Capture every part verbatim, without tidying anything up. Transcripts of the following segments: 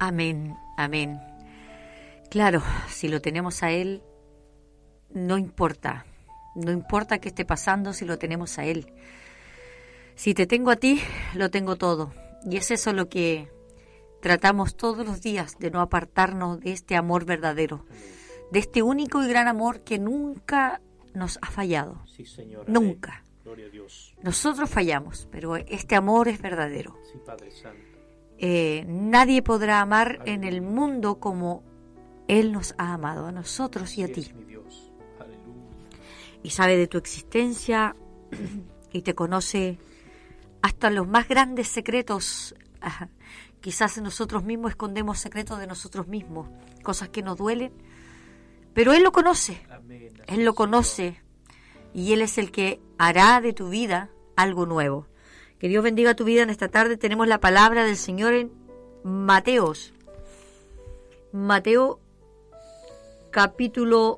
Amén, amén. Claro, si lo tenemos a Él, no importa, no importa qué esté pasando si lo tenemos a Él. Si te tengo a ti, lo tengo todo. Y es eso lo que tratamos todos los días, de no apartarnos de este amor verdadero, de este único y gran amor que nunca nos ha fallado. Sí, Señor. Nunca. Gloria a Dios. Nosotros fallamos, pero este amor es verdadero. Sí, Padre Santo. Eh, nadie podrá amar en el mundo como Él nos ha amado, a nosotros y a Así ti. es, mi Dios. Aleluya. Y sabe de tu existencia y te conoce hasta los más grandes secretos. Ajá. Quizás nosotros mismos escondemos secretos de nosotros mismos, cosas que nos duelen, pero Él lo conoce. Amén. Así Él lo es, conoce Señor. y Él es el que hará de tu vida algo nuevo. Que Dios bendiga tu vida en esta tarde. Tenemos la palabra del Señor en Mateos. Mateo capítulo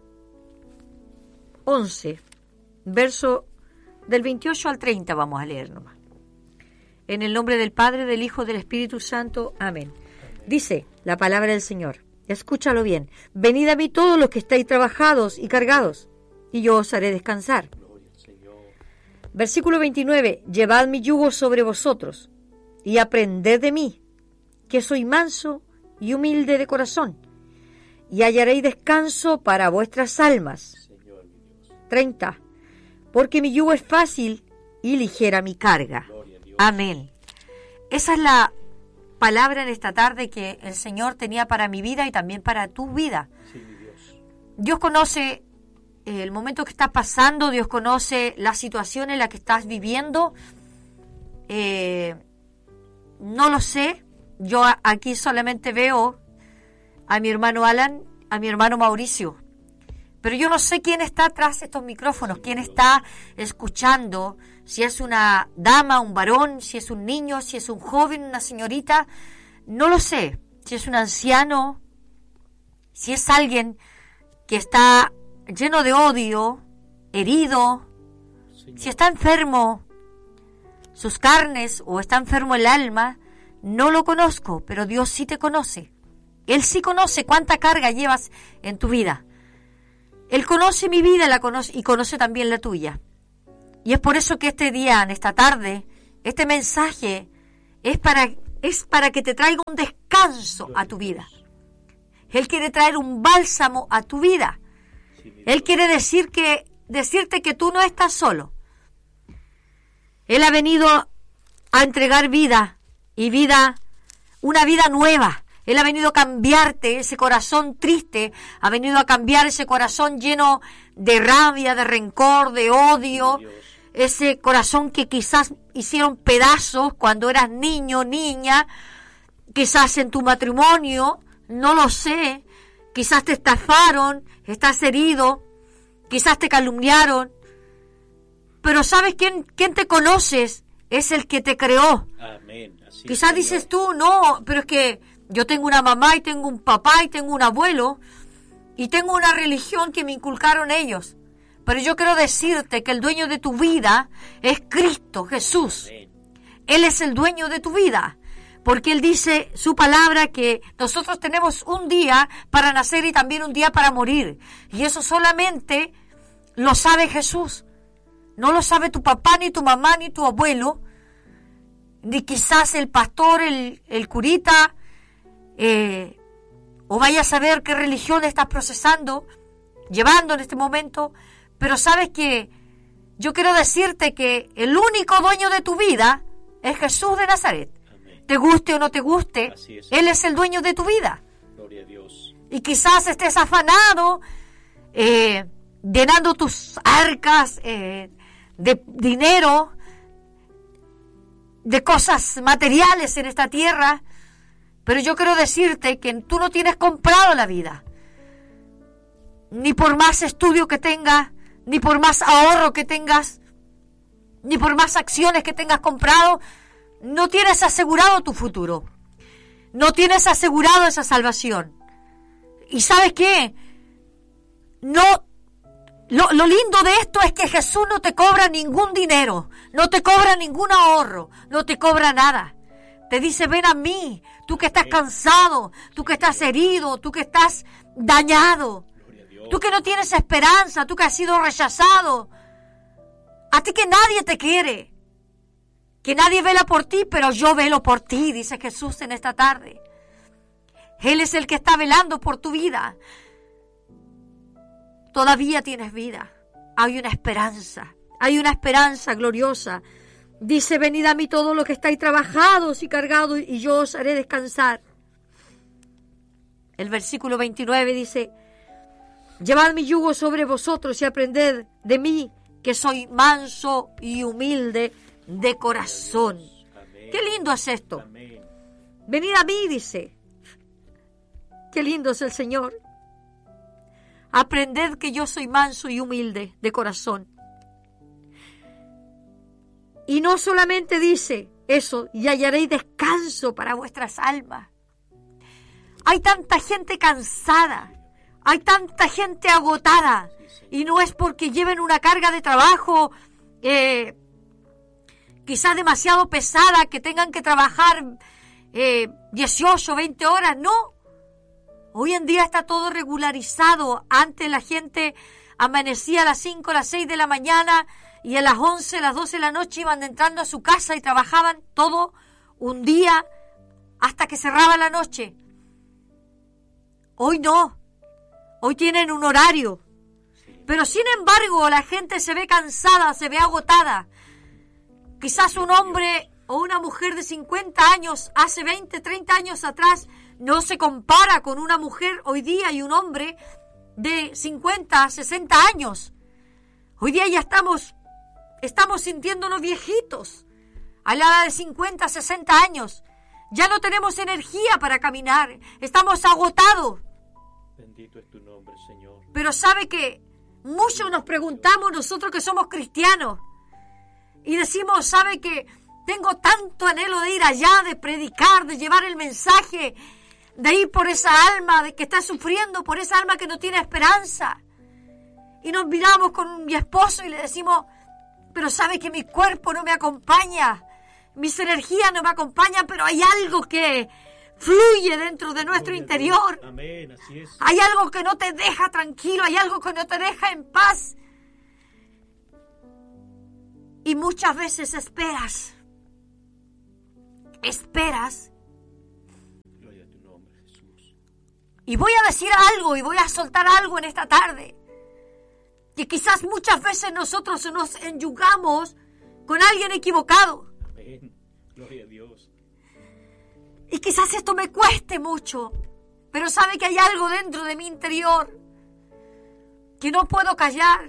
once, verso del veintiocho al treinta vamos a leer nomás. En el nombre del Padre, del Hijo, del Espíritu Santo. Amén. Amén. Dice la palabra del Señor. Escúchalo bien. Venid a mí todos los que estáis trabajados y cargados, y yo os haré descansar. Gloria al Señor. Versículo veintinueve. Llevad mi yugo sobre vosotros, y aprended de mí, que soy manso y humilde de corazón, y hallaréis descanso para vuestras almas. Señor, mi Dios. treinta. Porque mi yugo es fácil y ligera mi carga. Gloria a Dios. Amén. Esa es la palabra en esta tarde que el Señor tenía para mi vida y también para tu vida. Sí, mi Dios. Dios conoce el momento que estás pasando, Dios conoce la situación en la que estás viviendo. Eh, no lo sé, yo aquí solamente veo a mi hermano Alan, a mi hermano Mauricio, pero yo no sé quién está tras estos micrófonos, quién está escuchando, si es una dama, un varón, si es un niño, si es un joven, una señorita, no lo sé, si es un anciano, si es alguien que está lleno de odio, herido, Señor. Si está enfermo sus carnes o está enfermo el alma, no lo conozco, pero Dios sí te conoce. Él sí conoce cuánta carga llevas en tu vida. Él conoce mi vida la conoce, y conoce también la tuya. Y es por eso que este día, en esta tarde, este mensaje es para, es para que te traiga un descanso a tu vida. Él quiere traer un bálsamo a tu vida. Él quiere decir que, decirte que tú no estás solo. Él ha venido a entregar vida y vida, una vida nueva. Él ha venido a cambiarte ese corazón triste, ha venido a cambiar ese corazón lleno de rabia, de rencor, de odio, Dios. Ese corazón que quizás hicieron pedazos cuando eras niño, niña, quizás en tu matrimonio, no lo sé, quizás te estafaron, estás herido, quizás te calumniaron, pero ¿sabes quién, quién te conoces? Es el que te creó. Amén. Así, Quizás Señor. dices tú, no, pero es que yo tengo una mamá y tengo un papá y tengo un abuelo y tengo una religión que me inculcaron ellos. Pero yo quiero decirte que el dueño de tu vida es Cristo Jesús. Amén. Él es el dueño de tu vida. Porque Él dice su palabra que nosotros tenemos un día para nacer y también un día para morir. Y eso solamente lo sabe Jesús. No lo sabe tu papá, ni tu mamá, ni tu abuelo, ni quizás el pastor, el, el curita, eh, o vaya a saber qué religión estás procesando, llevando en este momento. Pero sabes que yo quiero decirte que el único dueño de tu vida es Jesús de Nazaret. Amén. Te guste o no te guste, Así es. Él es el dueño de tu vida. Gloria a Dios. Y quizás estés afanado, eh, llenando tus arcas eh, de dinero, de cosas materiales en esta tierra, pero yo quiero decirte que tú no tienes comprado la vida, ni por más estudio que tengas, ni por más ahorro que tengas, ni por más acciones que tengas comprado, no tienes asegurado tu futuro, no tienes asegurado esa salvación. ¿Y sabes qué? No, lo, lo lindo de esto es que Jesús no te cobra ningún dinero, no te cobra ningún ahorro, no te cobra nada. Te dice, ven a mí, tú que estás cansado, tú que estás herido, tú que estás dañado, tú que no tienes esperanza, tú que has sido rechazado. A ti que nadie te quiere, que nadie vela por ti, pero yo velo por ti, dice Jesús en esta tarde. Él es el que está velando por tu vida. Todavía tienes vida. Hay una esperanza. Hay una esperanza gloriosa. Dice, venid a mí todos los que estáis trabajados y cargados, y yo os haré descansar. El versículo veintinueve dice, llevad mi yugo sobre vosotros y aprended de mí, que soy manso y humilde de corazón. Amén. Qué lindo es esto. Amén. Venid a mí, dice. Qué lindo es el Señor. Aprended que yo soy manso y humilde de corazón. Y no solamente dice eso, y hallaréis descanso para vuestras almas. Hay tanta gente cansada, hay tanta gente agotada, y no es porque lleven una carga de trabajo eh, quizás demasiado pesada, que tengan que trabajar eh, dieciocho, veinte horas, no. Hoy en día está todo regularizado. Antes la gente amanecía a las cinco, a las seis de la mañana y a las once, a las doce de la noche iban entrando a su casa y trabajaban todo un día hasta que cerraba la noche. Hoy no. Hoy tienen un horario. Pero sin embargo la gente se ve cansada, se ve agotada. Quizás un hombre o una mujer de cincuenta años, hace veinte, treinta años atrás, no se compara con una mujer hoy día y un hombre de cincuenta, sesenta años. Hoy día ya estamos, estamos sintiéndonos viejitos. A la edad de cincuenta, sesenta años. Ya no tenemos energía para caminar. Estamos agotados. Bendito es tu nombre, Señor. Pero sabe que muchos nos preguntamos, nosotros que somos cristianos, y decimos, sabe que tengo tanto anhelo de ir allá, de predicar, de llevar el mensaje, de ir por esa alma de que está sufriendo, por esa alma que no tiene esperanza. Y nos miramos con mi esposo y le decimos, pero sabe que mi cuerpo no me acompaña, mis energías no me acompañan, pero hay algo que fluye dentro de nuestro interior. Amén, así es. Hay algo que no te deja tranquilo, hay algo que no te deja en paz. Y muchas veces esperas, esperas. Gloria a tu nombre, Jesús. Y voy a decir algo y voy a soltar algo en esta tarde. Que quizás muchas veces nosotros nos enyugamos con alguien equivocado. Amén. Gloria a Dios. Y quizás esto me cueste mucho, pero sabe que hay algo dentro de mi interior que no puedo callar.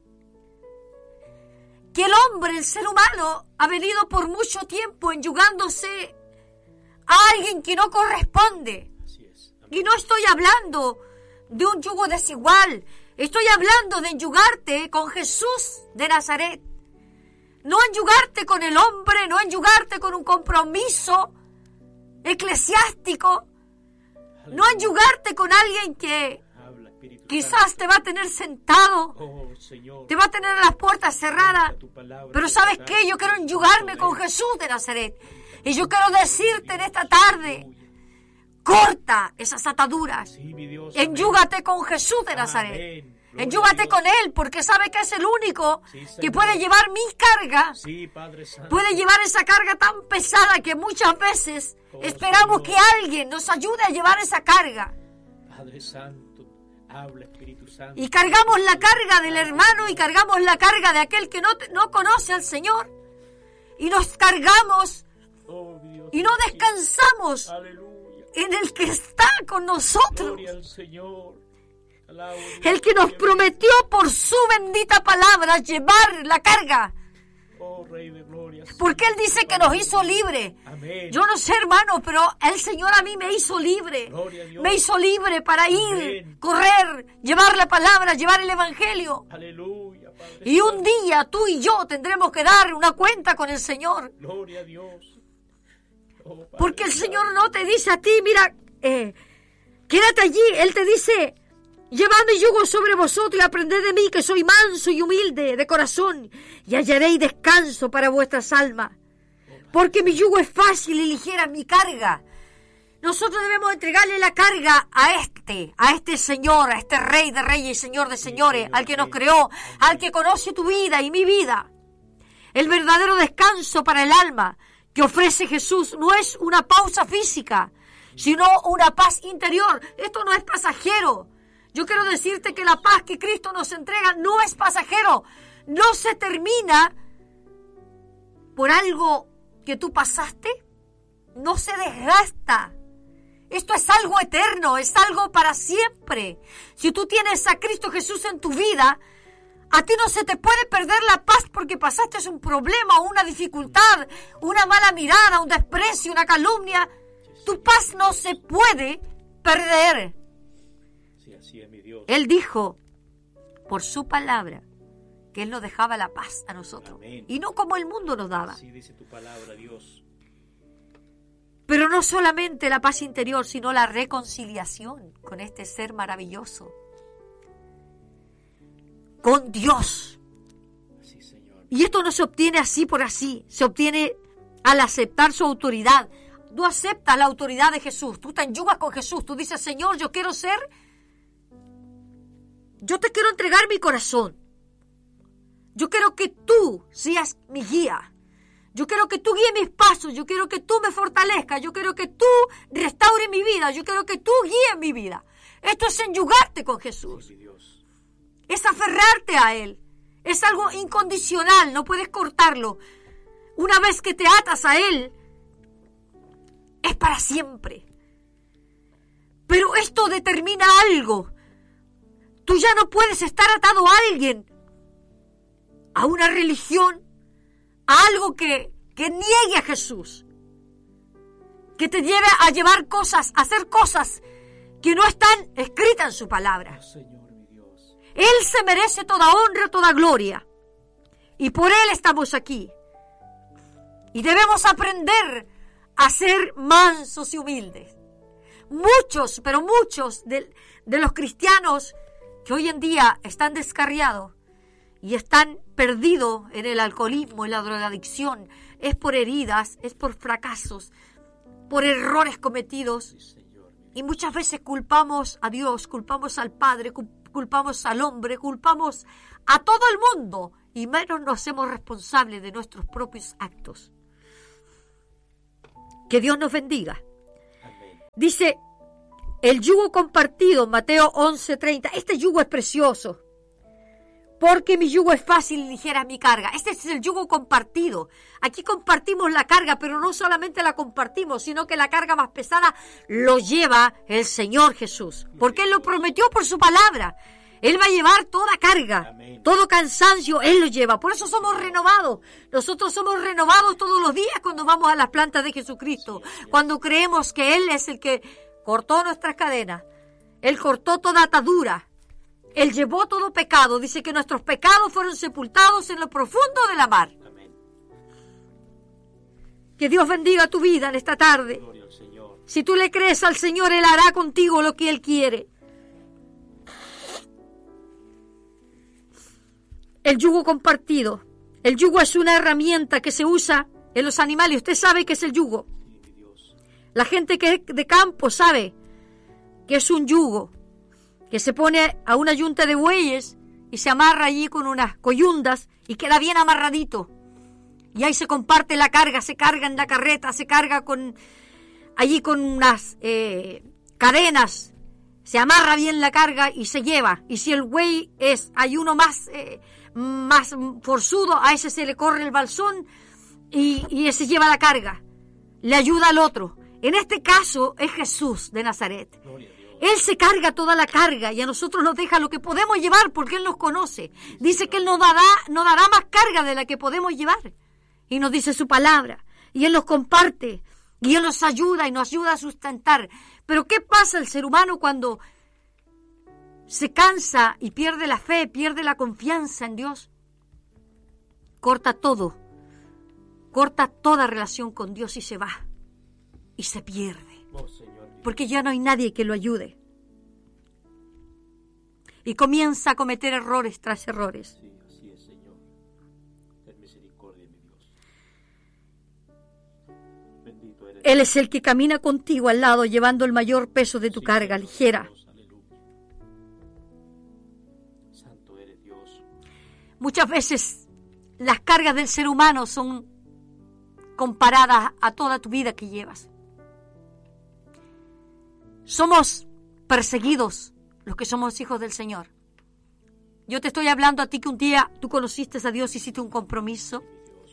Que el hombre, el ser humano, ha venido por mucho tiempo enyugándose a alguien que no corresponde. Así es. Amén. Y no estoy hablando de un yugo desigual. Estoy hablando de enyugarte con Jesús de Nazaret. No enyugarte con el hombre, no enyugarte con un compromiso eclesiástico. No enyugarte con alguien que Habla, Espíritu quizás Santo. te va a tener sentado, Oh, Señor. te va a tener las puertas cerradas. Tu palabra, Pero tu ¿sabes palabra, qué? Yo quiero tu enyugarme poder. con Jesús de Nazaret. Y yo quiero decirte en esta tarde, corta esas ataduras. Sí, mi Dios. Amén. Enyúgate con Jesús de Nazaret. Amén. Gloria Enyúgate a Dios. con Él, porque sabe que es el único Sí, Señor. que puede llevar mi carga, Sí, Padre Santo. puede llevar esa carga tan pesada que muchas veces Oh, esperamos Señor. que alguien nos ayude a llevar esa carga. Padre Santo, habla, Espíritu Santo. Y cargamos la carga del hermano y cargamos la carga de aquel que no, te- no conoce al Señor. Y nos cargamos Oh, mi Dios. y no descansamos Aleluya. en el que está con nosotros. Gloria al Señor. Alabo, Dios. El que nos prometió por su bendita palabra llevar la carga. Oh, Rey de Gloria. Porque Él dice que nos hizo libre. Amén. Yo no sé, hermano, pero el Señor a mí me hizo libre. Gloria a Dios. Me hizo libre para ir, Amén. correr, llevar la palabra, llevar el evangelio. Aleluya, Padre Y un Santo. día tú y yo tendremos que dar una cuenta con el Señor. Gloria a Dios. Oh, Padre Porque el Santo. Señor no te dice a ti, mira, eh, quédate allí. Él te dice, llevad mi yugo sobre vosotros y aprended de mí, que soy manso y humilde de corazón, y hallaréis descanso para vuestras almas. Porque mi yugo es fácil y ligera mi carga. Nosotros debemos entregarle la carga a este, a este Señor, a este Rey de Reyes y Señor de Señores, al que nos creó, al que conoce tu vida y mi vida. El verdadero descanso para el alma que ofrece Jesús no es una pausa física, sino una paz interior. Esto no es pasajero. Yo quiero decirte que la paz que Cristo nos entrega no es pasajero. No se termina por algo que tú pasaste. No se desgasta. Esto es algo eterno, es algo para siempre. Si tú tienes a Cristo Jesús en tu vida, a ti no se te puede perder la paz porque pasaste un problema, una dificultad, una mala mirada, un desprecio, una calumnia. Tu paz no se puede perder. Sí, así es, mi Dios. Él dijo, por su palabra, que Él nos dejaba la paz a nosotros. Amén. Y no como el mundo nos daba. Así dice tu palabra, Dios. Pero no solamente la paz interior, sino la reconciliación con este ser maravilloso. Con Dios. Así, Señor. Y esto no se obtiene así por así. Se obtiene al aceptar su autoridad. Tú aceptas la autoridad de Jesús. Tú te enyugas con Jesús. Tú dices, Señor, yo quiero ser... Yo te quiero entregar mi corazón. Yo quiero que tú seas mi guía. Yo quiero que tú guíes mis pasos, yo quiero que tú me fortalezcas, yo quiero que tú restaures mi vida, yo quiero que tú guíes mi vida. Esto es enyugarte con Jesús. Sí, Dios. Es aferrarte a Él. Es algo incondicional, no puedes cortarlo. Una vez que te atas a Él, es para siempre. Pero esto determina algo. Tú ya no puedes estar atado a alguien, a una religión, a algo que, que niegue a Jesús, que te lleve a llevar cosas, a hacer cosas que no están escritas en su palabra. Oh, Señor, mi Dios. Él se merece toda honra, toda gloria, y por Él estamos aquí. Y debemos aprender a ser mansos y humildes. Muchos, pero muchos de, de los cristianos que hoy en día están descarriados y están perdidos en el alcoholismo, en la drogadicción, es por heridas, es por fracasos, por errores cometidos. Sí, Señor. Y muchas veces culpamos a Dios, culpamos al Padre, culpamos al hombre, culpamos a todo el mundo y menos nos hacemos responsables de nuestros propios actos. Que Dios nos bendiga. Amén. Dice, el yugo compartido, Mateo once treinta. Este yugo es precioso. Porque mi yugo es fácil y ligera mi carga. Este es el yugo compartido. Aquí compartimos la carga, pero no solamente la compartimos, sino que la carga más pesada lo lleva el Señor Jesús. Porque Él lo prometió por su palabra. Él va a llevar toda carga, Amén. Todo cansancio, Él lo lleva. Por eso somos renovados. Nosotros somos renovados todos los días cuando vamos a las plantas de Jesucristo. Cuando creemos que Él es el que cortó nuestras cadenas. Él cortó toda atadura. Él llevó todo pecado. Dice que nuestros pecados fueron sepultados en lo profundo de la mar. Amén. Que Dios bendiga tu vida en esta tarde. Gloria al Señor. Si tú le crees al Señor, Él hará contigo lo que Él quiere. El yugo compartido. El yugo es una herramienta que se usa en los animales. Usted sabe qué es el yugo. Sí, mi Dios. La gente que es de campo sabe que es un yugo, que se pone a una yunta de bueyes y se amarra allí con unas coyundas y queda bien amarradito. Y ahí se comparte la carga, se carga en la carreta, se carga con allí con unas eh, cadenas, se amarra bien la carga y se lleva. Y si el buey es, hay uno más, eh, más forzudo, a ese se le corre el balsón y, y ese lleva la carga, le ayuda al otro. En este caso es Jesús de Nazaret. Gloria a Dios. Él se carga toda la carga y a nosotros nos deja lo que podemos llevar porque Él nos conoce. Dice que Él nos dará, nos dará más carga de la que podemos llevar. Y nos dice su palabra. Y Él nos comparte. Y Él nos ayuda y nos ayuda a sustentar. Pero ¿qué pasa al ser humano cuando se cansa y pierde la fe, pierde la confianza en Dios? Corta todo. Corta toda relación con Dios y se va. Y se pierde. Oh, Señor. Porque ya no hay nadie que lo ayude. Y comienza a cometer errores tras errores. Sí, así es, Señor. Ten misericordia, mi Dios. Él es el que camina contigo al lado, llevando el mayor peso de tu carga ligera. Santo eres Dios. Muchas veces las cargas del ser humano son comparadas a toda tu vida que llevas. Somos perseguidos los que somos hijos del Señor. Yo te estoy hablando a ti que un día tú conociste a Dios, hiciste un compromiso,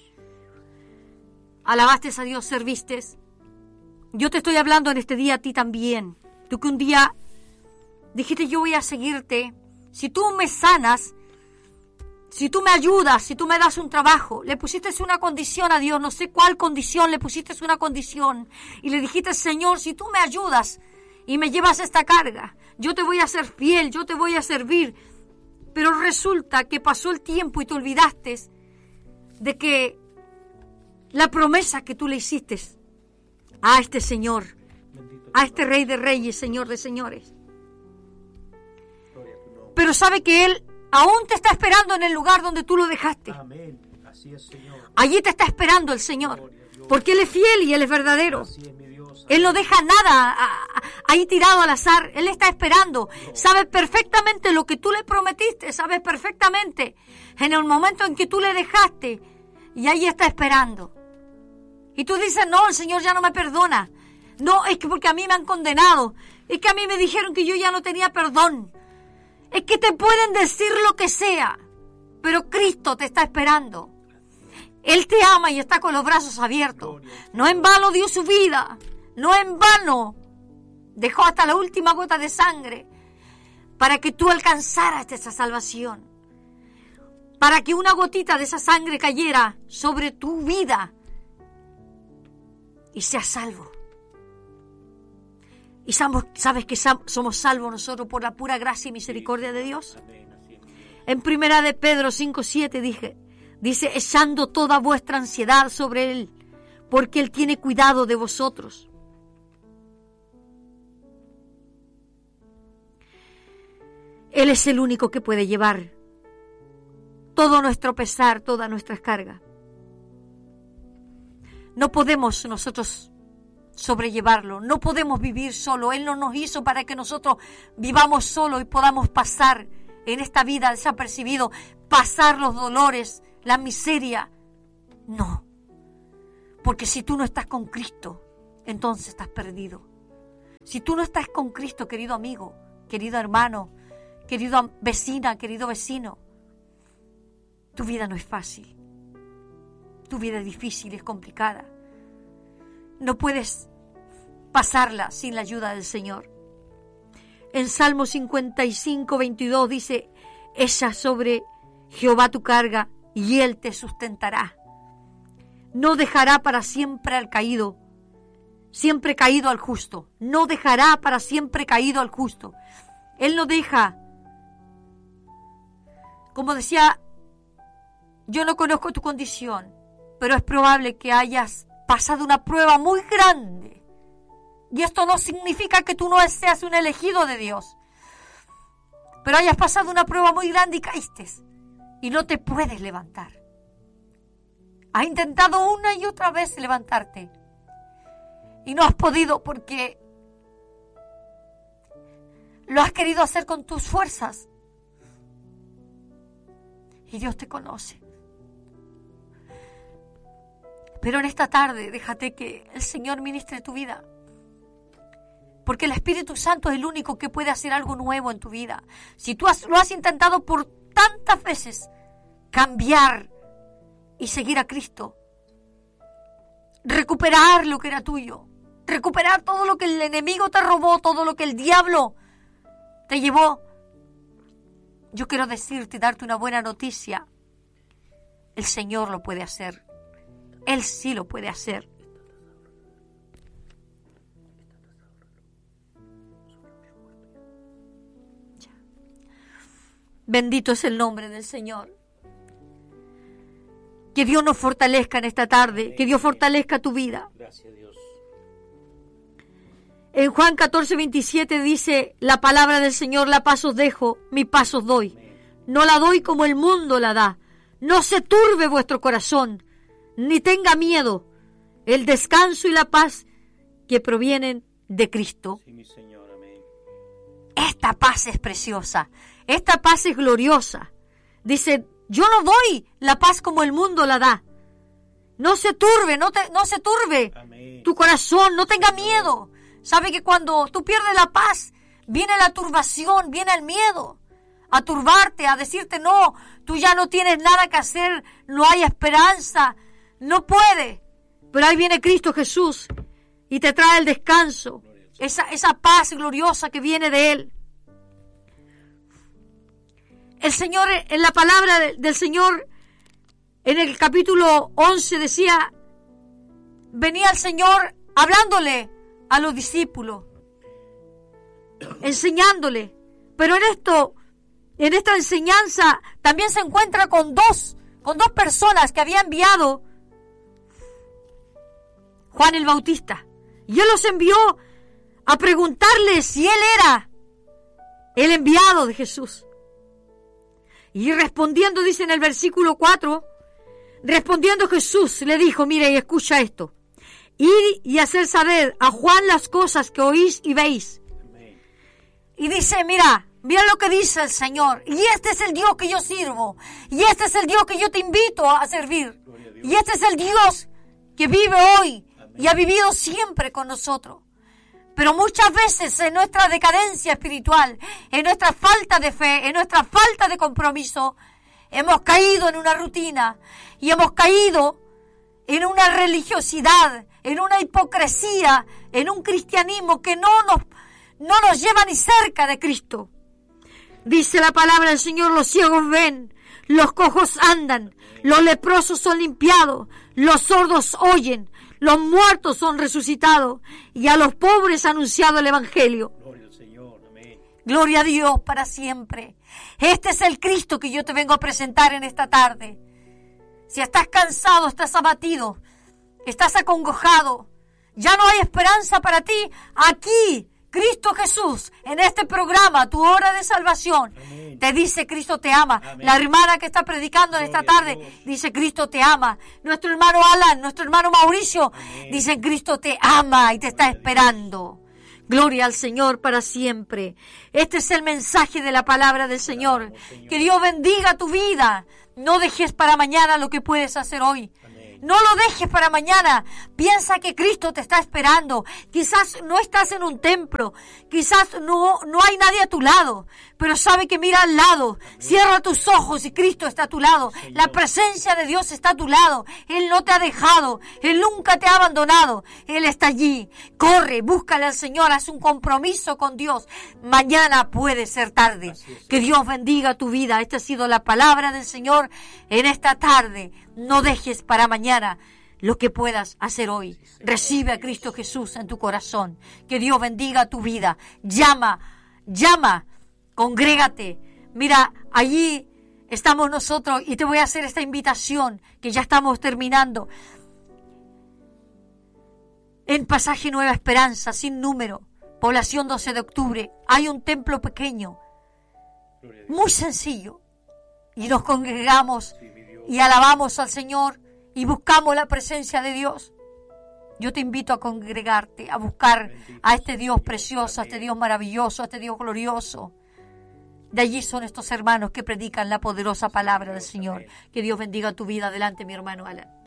alabaste a Dios, serviste. Yo te estoy hablando en este día a ti también. Tú que un día dijiste, yo voy a seguirte. Si tú me sanas, si tú me ayudas, si tú me das un trabajo, le pusiste una condición a Dios, no sé cuál condición, le pusiste una condición. Y le dijiste, Señor, si tú me ayudas y me llevas esta carga, yo te voy a ser fiel, yo te voy a servir. Pero resulta que pasó el tiempo y te olvidaste de que la promesa que tú le hiciste a este Señor, a este Rey de Reyes, Señor de Señores. Pero sabe que Él aún te está esperando en el lugar donde tú lo dejaste. Amén. Así es, Señor. Allí te está esperando el Señor, porque Él es fiel y Él es verdadero. Así es, mi Dios. Él no deja nada a, a, ahí tirado al azar. Él está esperando. Sabe perfectamente lo que tú le prometiste. Sabe perfectamente en el momento en que tú le dejaste. Y ahí está esperando. Y tú dices, no, el Señor ya no me perdona. No, es que porque a mí me han condenado. Es que a mí me dijeron que yo ya no tenía perdón. Es que te pueden decir lo que sea. Pero Cristo te está esperando. Él te ama y está con los brazos abiertos. No en vano dio su vida. No en vano dejó hasta la última gota de sangre para que tú alcanzaras esa salvación. Para que una gotita de esa sangre cayera sobre tu vida y seas salvo. Y sabes que somos salvos nosotros por la pura gracia y misericordia de Dios. En primera de Pedro cinco siete dije, dice, echando toda vuestra ansiedad sobre Él, porque Él tiene cuidado de vosotros. Él es el único que puede llevar todo nuestro pesar, todas nuestras cargas. No podemos nosotros sobrellevarlo, no podemos vivir solo. Él no nos hizo para que nosotros vivamos solo y podamos pasar en esta vida desapercibido, pasar los dolores, la miseria. No, porque si tú no estás con Cristo, entonces estás perdido. Si tú no estás con Cristo, querido amigo, querido hermano, querido vecina, querido vecino, tu vida no es fácil. Tu vida es difícil, es complicada. No puedes pasarla sin la ayuda del Señor. En Salmo cincuenta y cinco, veintidós dice, echa sobre Jehová tu carga y Él te sustentará. No dejará para siempre al caído, siempre caído al justo. No dejará para siempre caído al justo. Él no deja. Como decía, yo no conozco tu condición, pero es probable que hayas pasado una prueba muy grande. Y esto no significa que tú no seas un elegido de Dios. Pero hayas pasado una prueba muy grande y caíste. Y no te puedes levantar. Has intentado una y otra vez levantarte. Y no has podido porque lo has querido hacer con tus fuerzas. Y Dios te conoce. Pero en esta tarde déjate que el Señor ministre tu vida. Porque el Espíritu Santo es el único que puede hacer algo nuevo en tu vida. Si tú has, lo has intentado por tantas veces, cambiar y seguir a Cristo, recuperar lo que era tuyo, recuperar todo lo que el enemigo te robó, todo lo que el diablo te llevó. Yo quiero decirte y darte una buena noticia. El Señor lo puede hacer. Él sí lo puede hacer. Bendito es el nombre del Señor. Que Dios nos fortalezca en esta tarde. Que Dios fortalezca tu vida. Gracias, Dios. En Juan catorce, veintisiete dice, la palabra del Señor, la paz os dejo, mi paz os doy. No la doy como el mundo la da. No se turbe vuestro corazón, ni tenga miedo. El descanso y la paz que provienen de Cristo. Sí, mi Señor, amén. Esta paz es preciosa, esta paz es gloriosa. Dice, yo no doy la paz como el mundo la da. No se turbe, no, te, no se turbe Amén. tu corazón, no tenga miedo. Sabe que cuando tú pierdes la paz, viene la turbación, viene el miedo a turbarte, a decirte, no, tú ya no tienes nada que hacer, no hay esperanza, no puede. Pero ahí viene Cristo Jesús y te trae el descanso, esa, esa paz gloriosa que viene de Él. El Señor, en la palabra del Señor, en el capítulo once decía, venía el Señor hablándole a los discípulos, enseñándole, pero en esto, en esta enseñanza también se encuentra con dos, con dos personas que había enviado Juan el Bautista, y Él los envió a preguntarle si Él era el enviado de Jesús. Y respondiendo, dice en el versículo cuatro, respondiendo Jesús le dijo, mire y escucha esto, id y hacer saber a Juan las cosas que oís y veis. Amén. Y dice, mira, mira lo que dice el Señor, y este es el Dios que yo sirvo, y este es el Dios que yo te invito a servir, Gloria a Dios. y este es el Dios que vive hoy y ha vivido siempre con nosotros. Pero muchas veces en nuestra decadencia espiritual, en nuestra falta de fe, en nuestra falta de compromiso, hemos caído en una rutina y hemos caído en una religiosidad, en una hipocresía, en un cristianismo que no nos, no nos lleva ni cerca de Cristo. Dice la palabra del Señor, los ciegos ven, los cojos andan, los leprosos son limpiados, los sordos oyen, los muertos son resucitados y a los pobres anunciado el Evangelio. Gloria al Señor, amén. Gloria a Dios para siempre. Este es el Cristo que yo te vengo a presentar en esta tarde. Si estás cansado, estás abatido, estás acongojado, ya no hay esperanza para ti, aquí Cristo Jesús, en este programa, tu hora de salvación, Amén. te dice Cristo te ama. Amén. La hermana que está predicando en esta Gloria a tarde Dios. dice Cristo te ama. Nuestro hermano Alan, nuestro hermano Mauricio, Amén. dicen Cristo te ama y te está Gloria a Dios. esperando. Gloria al Señor para siempre. Este es el mensaje de la palabra del Señor. Alabamos, Señor. Que Dios bendiga tu vida. No dejes para mañana lo que puedes hacer hoy. Amén. No lo dejes para mañana. Piensa que Cristo te está esperando. Quizás no estás en un templo. Quizás no, no hay nadie a tu lado. Pero sabe que mira al lado. Cierra tus ojos y Cristo está a tu lado. Señor. La presencia de Dios está a tu lado. Él no te ha dejado. Él nunca te ha abandonado. Él está allí. Corre, búscale al Señor. Haz un compromiso con Dios. Mañana puede ser tarde. Así es. Que Dios bendiga tu vida. Esta ha sido la palabra del Señor en esta tarde. No dejes para mañana lo que puedas hacer hoy. Recibe a Cristo Jesús en tu corazón. Que Dios bendiga tu vida. Llama, llama, congrégate. Mira, allí estamos nosotros y te voy a hacer esta invitación que ya estamos terminando. En Pasaje Nueva Esperanza, sin número, población doce de octubre, hay un templo pequeño, Gloria a Dios. muy sencillo, y nos congregamos Sí, mi Dios. y alabamos al Señor y buscamos la presencia de Dios. Yo te invito a congregarte, a buscar a este Dios precioso, a este Dios maravilloso, a este Dios glorioso. De allí son estos hermanos que predican la poderosa palabra del Señor. Que Dios bendiga tu vida. Adelante, mi hermano Alan.